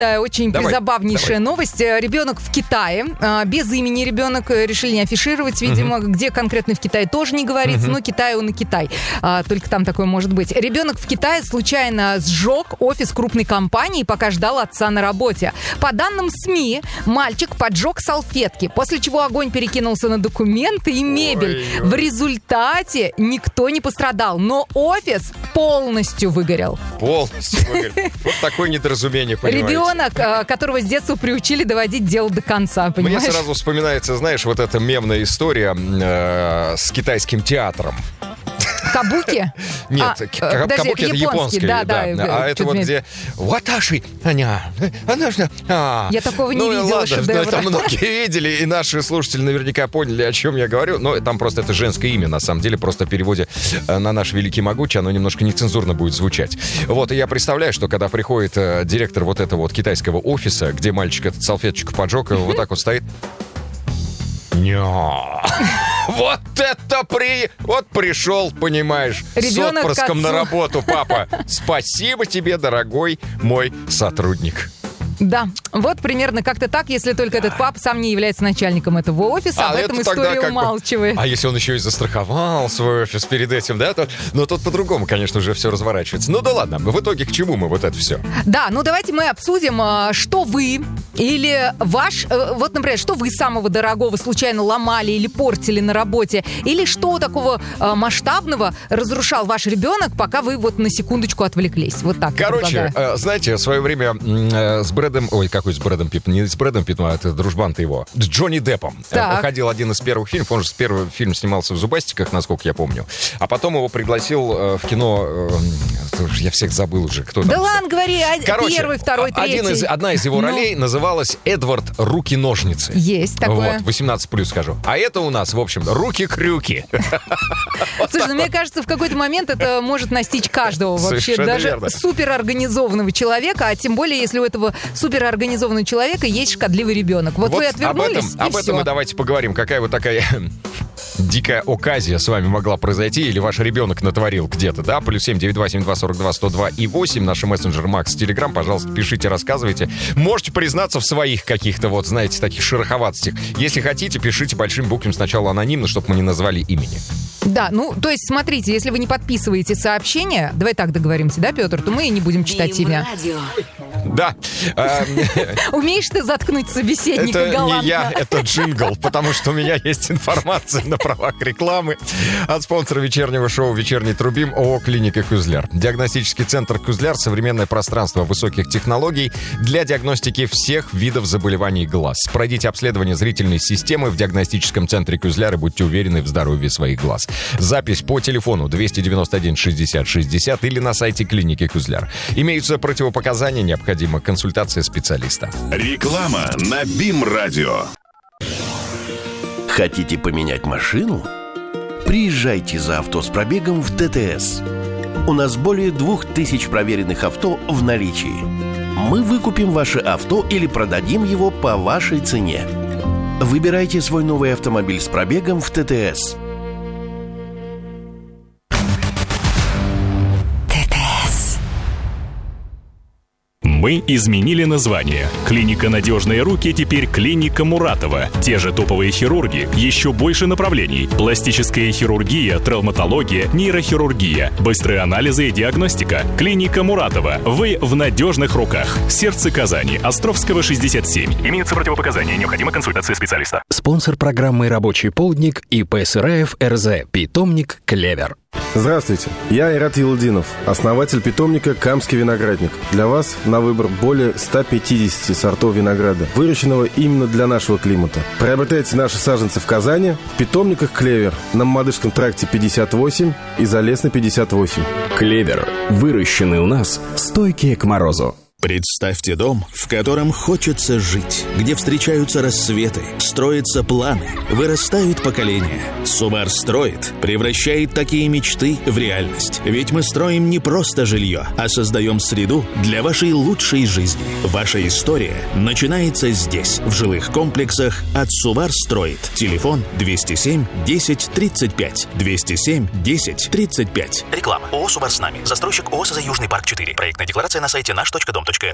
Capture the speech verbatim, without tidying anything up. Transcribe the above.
Очень давай, призабавнейшая давай. новость. Ребенок в Китае. Без имени ребенок. Решили не афишировать, видимо. Uh-huh. Где конкретно в Китае тоже не говорится. Uh-huh. Но Китай он и Китай. Только там такое может быть. Ребенок в Китае случайно сжег офис крупной компании, пока ждал отца на работе. По данным СМИ, мальчик поджег салфетки, после чего огонь перекинулся на документы и мебель. Ой-ой. В результате никто не пострадал. Но офис полностью выгорел. Полностью выгорел. Вот такое недоразумение, понимаете. Ребенок, которого с детства приучили доводить дело до конца, понимаешь? Мне сразу вспоминается, знаешь, вот эта мемная история э, с китайским театром. Кабуки? Нет, а, кабуки подожди, это японский. Да, да, да, а это вот где Ваташи, Аня, она же... А. Я такого не ну, видела, ладно, шедевра. Это многие видели, и наши слушатели наверняка поняли, о чем я говорю. Но там просто это женское имя, на самом деле. Просто в переводе на наш великий могучий оно немножко нецензурно будет звучать. Вот, и я представляю, что когда приходит э, директор вот этого вот китайского офиса, где мальчик этот салфеточку поджег, вот так вот стоит... Ня. Вот это при... Вот пришел, понимаешь, ребенок с отпрыском на отцу. работу, папа. Спасибо тебе, дорогой мой сотрудник. Да, вот примерно как-то так, если только этот папа сам не является начальником этого офиса, а, об этом история умалчивает. Бы, а если он еще и застраховал свой офис перед этим, да, то, ну, тут по-другому, конечно, уже все разворачивается. Ну да ладно, в итоге к чему мы вот это все? Да, ну давайте мы обсудим, что вы или ваш, вот, например, что вы самого дорогого случайно ломали или портили на работе, или что такого масштабного разрушал ваш ребенок, пока вы вот на секундочку отвлеклись. Вот так. Короче, знаете, в свое время с Брэдом Ой, какой с Брэдом Питтом? Не с Брэдом Питтом, а это дружбан-то его. С Джонни Деппом. Так. Выходил один из первых фильмов. Он же с первого фильма снимался в «Зубастиках», насколько я помню. А потом его пригласил э, в кино... Э, я всех забыл уже. Кто да там. ладно, говори. Короче, первый, второй, третий. Один из, одна из его ну. ролей называлась «Эдвард Руки-ножницы». Есть такое. Вот, восемнадцать плюс скажу. А это у нас, в общем, руки-крюки. Слушай, ну мне кажется, в какой-то момент это может настичь каждого вообще. Даже суперорганизованного человека. А тем более, если у этого суперорганизованного человека есть шкодливый ребенок. Вот, вот вы отвернулись, об этом, и об все. этом мы давайте поговорим. Какая вот такая дикая оказия с вами могла произойти, или ваш ребенок натворил где-то, да? Плюс семь девять два семь два сорок два сто два и восемь. Наш мессенджер Макс Телеграм. Пожалуйста, пишите, рассказывайте. Можете признаться в своих каких-то, вот, знаете, таких шероховатостях. Если хотите, пишите большим буквами сначала анонимно, чтобы мы не назвали имени. Да, ну, то есть, смотрите, если вы не подписываете сообщения, давай так договоримся, да, Петр, то мы и не будем читать имя. Да. Умеешь ты заткнуть собеседника это галантно? Это не я, это джингл, потому что у меня есть информация на правах рекламы от спонсора вечернего шоу «Вечерний Трубим» ООО «Клиника Кюзляр». Диагностический центр «Кюзляр» — современное пространство высоких технологий для диагностики всех видов заболеваний глаз. Пройдите обследование зрительной системы в диагностическом центре «Кюзляр» и будьте уверены в здоровье своих глаз. Запись по телефону двести девяносто один шестьдесят шестьдесят или на сайте клиники Кюзляр. Имеются противопоказания, необходима консультация специалиста. Реклама на БИМ-радио. Хотите поменять машину? Приезжайте за авто с пробегом в ТТС. У нас более двух тысяч проверенных авто в наличии. Мы выкупим ваше авто или продадим его по вашей цене. Выбирайте свой новый автомобиль с пробегом в ТТС. Мы изменили название. Клиника «Надежные руки» теперь клиника Муратова. Те же топовые хирурги, еще больше направлений. Пластическая хирургия, травматология, нейрохирургия, быстрые анализы и диагностика. Клиника Муратова. Вы в надежных руках. Сердце Казани. Островского, шестьдесят семь. Имеются противопоказания. Необходима консультация специалиста. Спонсор программы «Рабочий полдник» ИП Сыраев РЗ. Питомник «Клевер». Здравствуйте, я Айрат Елдинов, основатель питомника «Камский виноградник». Для вас на выбор более ста пятидесяти сортов винограда, выращенного именно для нашего климата. Приобретайте наши саженцы в Казани, в питомниках «Клевер» на Мамадышском тракте пятьдесят восемь и Залесной пятьдесят восемь. «Клевер» выращенный у нас, стойкие к морозу. Представьте дом, в котором хочется жить, где встречаются рассветы, строятся планы, вырастают поколения. Субар строит, превращает такие мечты в реальность. Ведь мы строим не просто жилье, а создаем среду для вашей лучшей жизни. Ваша история начинается здесь, в жилых комплексах от Субар строит. Телефон двести семь десять тридцать пять. двести семь десять тридцать пять. Реклама. ООО «Субар с нами». Застройщик ООО «Южный парк четыре». Проектная декларация на сайте наш точка дом точка эр.